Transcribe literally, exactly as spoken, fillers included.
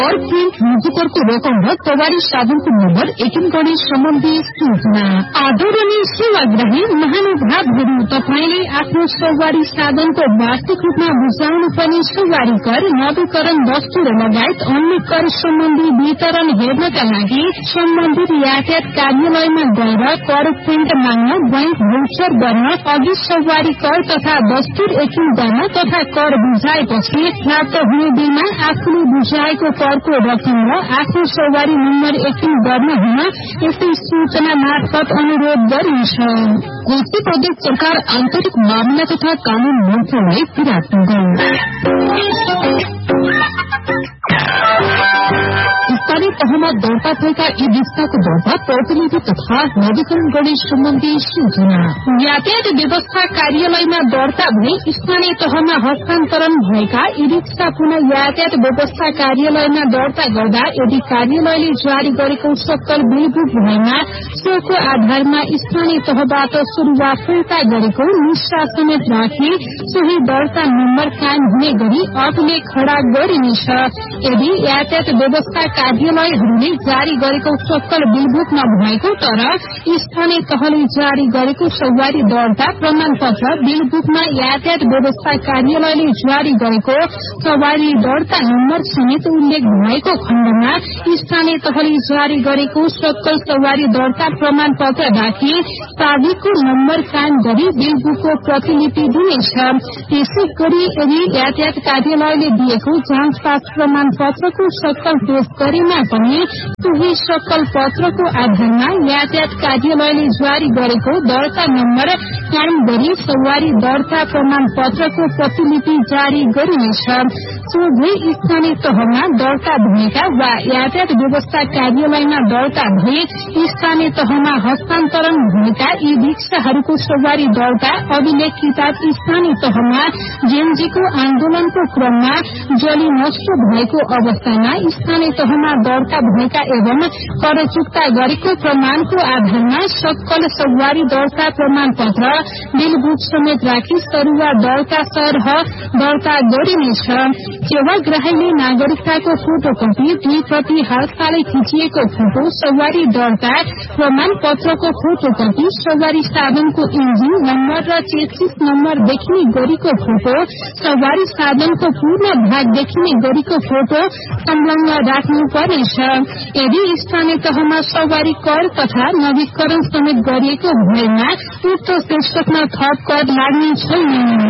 और प्रिंट मुजुकरको रकम र सवारी साधनको नम्बर एकिन गर्ने सम्बन्धी सूचना। आदरणीय सेवाग्राही महानुभावहरू, तपाईले आफ्नो सवारी साधनको वार्षिक रूपमा बुझाउनु पर्ने सवारी कर, नवीकरण वस्तु र लगायत अन्य कर सम्बन्धी वितरण हेर्नका लागि सम्बन्धित यातायात कार्यालयमा गएर कर प्रिन्ट माग्न, बैंक भौचर गर्न, अघि सवारी कर तथा दस्तुर एकिन गर्न तथा कर बुझाएपछि प्राप्त हुने बिलमा आफूले बुझाएको करको रकम र आफ्नो सवारी नम्बर एकिन गर्न हुन यस्तै सूचना मार्फत अनुरोध गरिन्छ। कोशी प्रदेश सरकार आन्तरिक मामला तथा कानून मन्त्रालय विराटनगर। स्थानीय तहमा दर्ता भएका ई रिक्साको दर्ता प्रतिलिपि तथा नवीकरण गर्ने सम्बन्धी सूचना। यातायात व्यवस्था कार्यालयमा दर्ता भई स्थानीय तहमा हस्तान्तरण भएका ई रिक्सा पुनः यातायात व्यवस्था कार्यालयमा दर्ता गर्दा यदि कार्यालयले जारी गरेको सक्कल बिलबुक भएमा सोको आधारमा स्थानीय तहबाट सुरुवात फिर्ता गरेको निष्ठा समेत राखी सोही दर्ता नम्बर कायम हुने गरी अभिलेख खड़ा गरिनेछ। यदि यातायात व्यवस्था कार्यालयहरूले जारी गरेको सक्कल बिलबुक नभएको तर स्थानीय तहले जारी गरेको सवारी दर्ता प्रमाण पत्र बिलबुकमा यातायात व्यवस्था कार्यालयले जारी गरेको सवारी दर्ता नम्बर समेत उल्लेख भएको खण्डमा स्थानीय तहले जारी गरेको सक्कल सवारी दर्ता प्रमाण पत्र राखी ताबिकको नम्बर कायम गरी बिलबुकको प्रतिलिपि दिनेछ। त्यसै गरी यदि यातायात कार्यालयले दिएको जाँच पास प्रमाण पत्रको सक्कल पेश गरेमा पनि सोही सक्कल पत्रको आधारमा यातायात कार्यालयले जारी गरेको दर्ता नम्बर कायम गरी सवारी दर्ता प्रमाण पत्रको प्रतिलिपि जारी गरिनेछ। सोझै स्थानीय तहमा दर्ता भएका वा यातायात व्यवस्था कार्यालयमा दर्ता भए स्थानीय तहमा हस्तान्तरण भएका यी रिक्साहरूको सवारी दर्ता अभिलेख किताब स्थानीय तहमा जेएनजीको आन्दोलनको क्रममा जली नष्ट भएको अवस्थामा स्थानीय तहमा दर्ता भएका एवं कर चुक्ता गरेको प्रमाणको आधारमा सक्कल सवारी दर्ता प्रमाण पत्र बिलबुक समेत राखी सरुवा दर्ता सरह दर्ता गरिनेछ। सेवाग्राहीले नागरिकताको फोटोकपी दुई प्रति हालसालै खिचिएको फोटो, सवारी दर्ता प्रमाण पत्रको फोटोकपी, सवारी साधनको इन्जिन नम्बर र चेसिस नम्बर देखिने गरीको फोटो, सवारी साधनको पूर्ण भाग देखिने गरीको फोटो संलग्न राख्नुपर्नेछ। यदि स्थानीय तहमा सवारी कर तथा नवीकरण समेत गरिएको भएमा उक्त शीर्षकमा थप कर लाग्ने छैन।